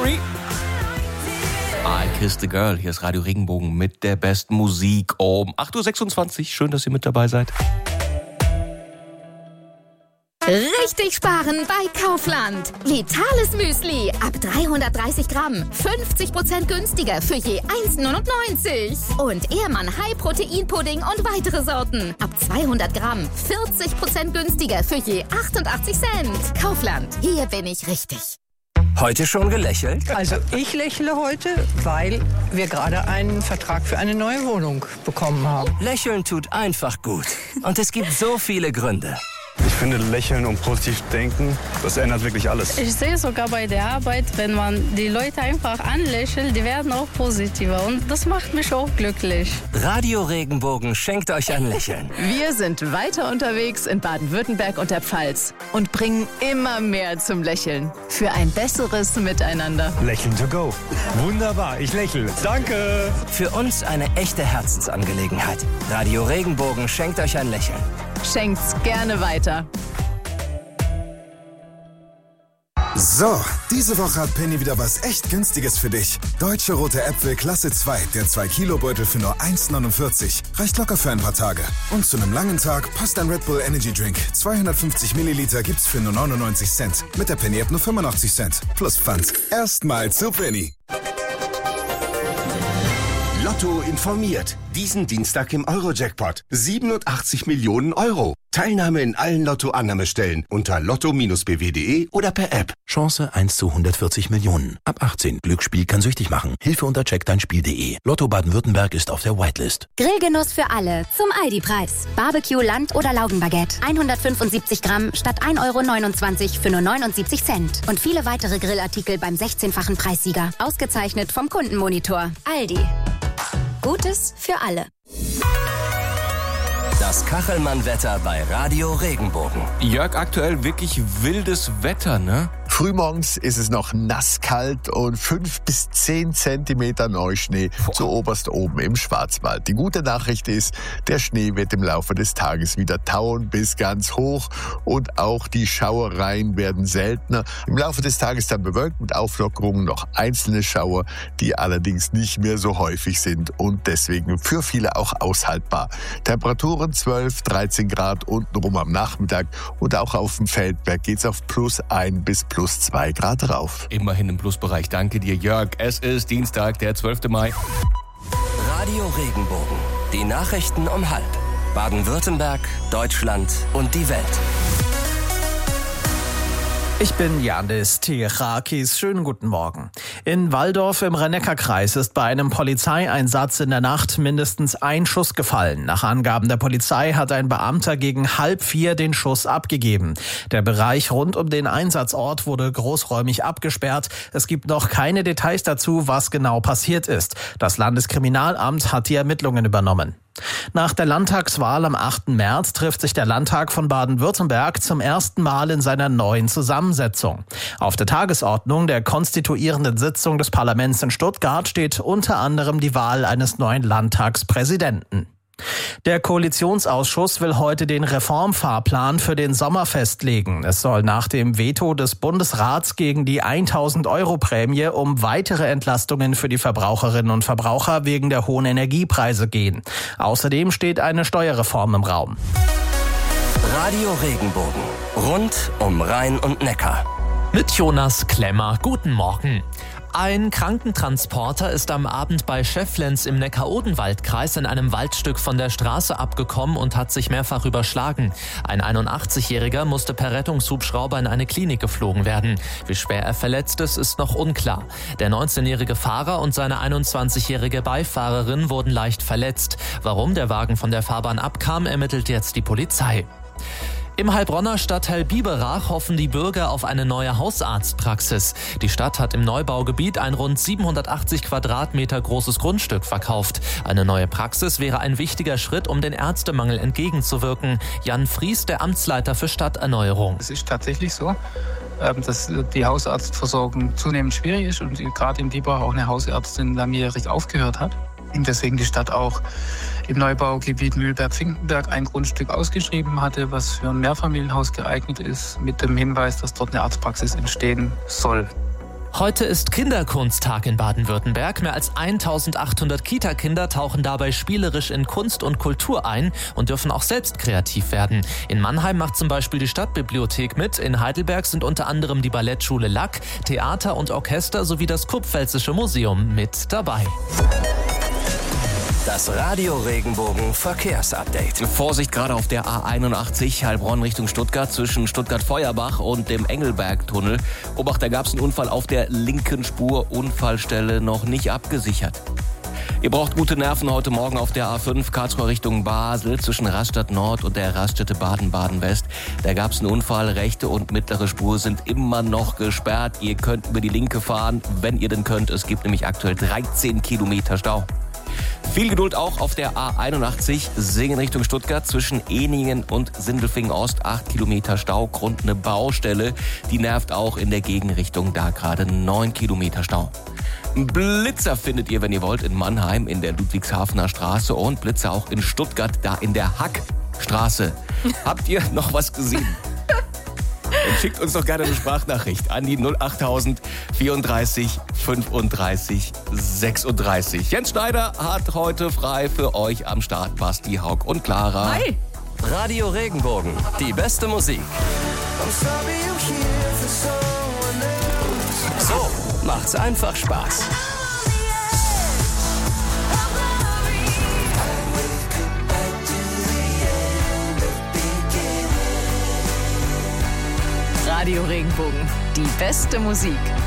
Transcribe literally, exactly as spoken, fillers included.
Mercury. I Kissed a Girl. Hier ist Radio Regenbogen mit der besten Musik um acht Uhr sechsundzwanzig. Schön, dass ihr mit dabei seid. Richtig sparen bei Kaufland. Vitales Müsli ab dreihundertdreißig Gramm. fünfzig Prozent günstiger für je eins neunundneunzig. Und Ehrmann High Protein Pudding und weitere Sorten. Ab zweihundert Gramm. vierzig Prozent günstiger für je achtundachtzig Cent. Kaufland. Hier bin ich richtig. Heute schon gelächelt? Also ich lächle heute, weil wir gerade einen Vertrag für eine neue Wohnung bekommen haben. Lächeln tut einfach gut. Und es gibt so viele Gründe. Ich finde, lächeln und positiv denken, das ändert wirklich alles. Ich sehe sogar bei der Arbeit, wenn man die Leute einfach anlächelt, die werden auch positiver. Und das macht mich auch glücklich. Radio Regenbogen schenkt euch ein Lächeln. Wir sind weiter unterwegs in Baden-Württemberg und der Pfalz und bringen immer mehr zum Lächeln. Für ein besseres Miteinander. Lächeln to go. Wunderbar, ich lächle. Danke. Für uns eine echte Herzensangelegenheit. Radio Regenbogen schenkt euch ein Lächeln. Schenkt's gerne weiter. So, diese Woche hat Penny wieder was echt Günstiges für dich. Deutsche rote Äpfel Klasse zwei, der zwei Kilo Beutel für nur eins neunundvierzig. Reicht locker für ein paar Tage. Und zu einem langen Tag passt ein Red Bull Energy Drink. zweihundertfünfzig Milliliter gibt's für nur neunundneunzig Cent. Mit der Penny App nur fünfundachtzig Cent. Plus Pfand. Erstmal zu Penny. Lotto informiert. Diesen Dienstag im Euro-Jackpot. siebenundachtzig Millionen Euro. Teilnahme in allen Lotto-Annahmestellen unter lotto b w punkt de oder per App. Chance eins zu hundertvierzig Millionen. Ab achtzehn. Glücksspiel kann süchtig machen. Hilfe unter check dein spiel punkt de. Lotto Baden-Württemberg ist auf der Whitelist. Grillgenuss für alle zum Aldi-Preis. Barbecue, Land- oder Laugenbaguette. hundertfünfundsiebzig Gramm statt ein Euro neunundzwanzig für nur neunundsiebzig Cent. Und viele weitere Grillartikel beim sechzehnfachen Preissieger. Ausgezeichnet vom Kundenmonitor. Aldi. Gutes für alle. Das Kachelmann-Wetter bei Radio Regenbogen. Jörg, aktuell wirklich wildes Wetter, ne? Frühmorgens ist es noch nasskalt und fünf bis zehn Zentimeter Neuschnee zu oberst oben im Schwarzwald. Die gute Nachricht ist, der Schnee wird im Laufe des Tages wieder tauen bis ganz hoch und auch die Schauereien werden seltener. Im Laufe des Tages dann bewölkt mit Auflockerungen noch einzelne Schauer, die allerdings nicht mehr so häufig sind und deswegen für viele auch aushaltbar. Temperaturen zwölf, dreizehn Grad untenrum am Nachmittag und auch auf dem Feldberg geht's auf plus ein bis plus zwei Grad rauf. Immerhin im Plusbereich. Danke dir, Jörg. Es ist Dienstag, der zwölfte Mai. Radio Regenbogen. Die Nachrichten um halb. Baden-Württemberg, Deutschland und die Welt. Ich bin Janis Tirakis. Schönen guten Morgen. In Walldorf im Rhein-Neckar-Kreis ist bei einem Polizeieinsatz in der Nacht mindestens ein Schuss gefallen. Nach Angaben der Polizei hat ein Beamter gegen halb vier den Schuss abgegeben. Der Bereich rund um den Einsatzort wurde großräumig abgesperrt. Es gibt noch keine Details dazu, was genau passiert ist. Das Landeskriminalamt hat die Ermittlungen übernommen. Nach der Landtagswahl am achten März trifft sich der Landtag von Baden-Württemberg zum ersten Mal in seiner neuen Zusammensetzung. Auf der Tagesordnung der konstituierenden Sitzung des Parlaments in Stuttgart steht unter anderem die Wahl eines neuen Landtagspräsidenten. Der Koalitionsausschuss will heute den Reformfahrplan für den Sommer festlegen. Es soll nach dem Veto des Bundesrats gegen die tausend Euro Prämie um weitere Entlastungen für die Verbraucherinnen und Verbraucher wegen der hohen Energiepreise gehen. Außerdem steht eine Steuerreform im Raum. Radio Regenbogen. Rund um Rhein und Neckar. Mit Jonas Klemmer. Guten Morgen. Ein Krankentransporter ist am Abend bei Schefflenz im Neckar-Odenwald-Kreis in einem Waldstück von der Straße abgekommen und hat sich mehrfach überschlagen. Ein einundachtzigjähriger musste per Rettungshubschrauber in eine Klinik geflogen werden. Wie schwer er verletzt ist, ist noch unklar. Der neunzehnjährige Fahrer und seine einundzwanzigjährige Beifahrerin wurden leicht verletzt. Warum der Wagen von der Fahrbahn abkam, ermittelt jetzt die Polizei. Im Heilbronner Stadtteil Biberach hoffen die Bürger auf eine neue Hausarztpraxis. Die Stadt hat im Neubaugebiet ein rund siebenhundertachtzig Quadratmeter großes Grundstück verkauft. Eine neue Praxis wäre ein wichtiger Schritt, um den Ärztemangel entgegenzuwirken. Jan Fries, der Amtsleiter für Stadterneuerung. Es ist tatsächlich so, dass die Hausarztversorgung zunehmend schwierig ist und gerade in Biberach auch eine Hausärztin langjährig aufgehört hat. Und deswegen die Stadt auch im Neubaugebiet Mühlberg-Finkenberg ein Grundstück ausgeschrieben hatte, was für ein Mehrfamilienhaus geeignet ist, mit dem Hinweis, dass dort eine Arztpraxis entstehen soll. Heute ist Kinderkunsttag in Baden-Württemberg. Mehr als eintausendachthundert Kita-Kinder tauchen dabei spielerisch in Kunst und Kultur ein und dürfen auch selbst kreativ werden. In Mannheim macht zum Beispiel die Stadtbibliothek mit. In Heidelberg sind unter anderem die Ballettschule Lack, Theater und Orchester sowie das Kurpfälzische Museum mit dabei. Das Radio Regenbogen Verkehrsupdate. Vorsicht gerade auf der A einundachtzig Heilbronn Richtung Stuttgart zwischen Stuttgart-Feuerbach und dem Engelberg-Tunnel. Obacht, da gab es einen Unfall auf der linken Spur, Unfallstelle noch nicht abgesichert. Ihr braucht gute Nerven heute Morgen auf der A fünf Karlsruhe Richtung Basel zwischen Rastatt Nord und der Raststätte Baden-Baden-West. Da gab es einen Unfall, rechte und mittlere Spur sind immer noch gesperrt. Ihr könnt über die linke fahren, wenn ihr denn könnt. Es gibt nämlich aktuell dreizehn Kilometer Stau. Viel Geduld auch auf der A einundachtzig Singen Richtung Stuttgart zwischen Ehningen und Sindelfingen Ost. acht Kilometer Stau, Grund eine Baustelle. Die nervt auch in der Gegenrichtung, da gerade neun Kilometer Stau. Blitzer findet ihr, wenn ihr wollt, in Mannheim in der Ludwigshafener Straße und Blitzer auch in Stuttgart, da in der Hackstraße. Habt ihr noch was gesehen? Dann schickt uns doch gerne eine Sprachnachricht an die null achttausend vierunddreißig fünfunddreißig sechsunddreißig. Jens Schneider hat heute frei für euch am Start. Basti, Haug und Clara. Hi! Radio Regenbogen, die beste Musik. So macht's einfach Spaß. Radio Regenbogen, die beste Musik.